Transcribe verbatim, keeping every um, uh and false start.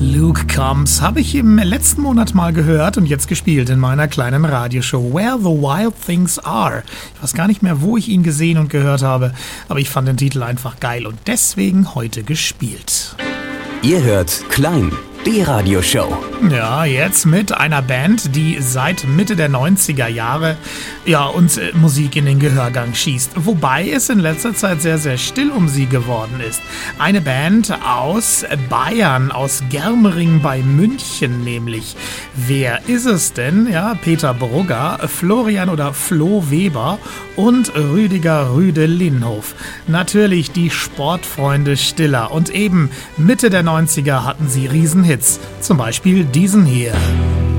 Luke Combs habe ich im letzten Monat mal gehört und jetzt gespielt in meiner kleinen Radioshow Where the Wild Things Are. Ich weiß gar nicht mehr, wo ich ihn gesehen und gehört habe, aber ich fand den Titel einfach geil und deswegen heute gespielt. Ihr hört Klein, die Radioshow. Ja, jetzt mit einer Band, die seit Mitte der neunziger Jahre ja, uns äh, Musik in den Gehörgang schießt. Wobei es in letzter Zeit sehr, sehr still um sie geworden ist. Eine Band aus Bayern, aus Germering bei München nämlich. Wer ist es denn? Ja, Peter Brugger, Florian oder Flo Weber und Rüdiger Rüde Linhof. Natürlich die Sportfreunde Stiller. Und eben Mitte der neunziger hatten sie Riesenhits. Zum Beispiel diesen hier.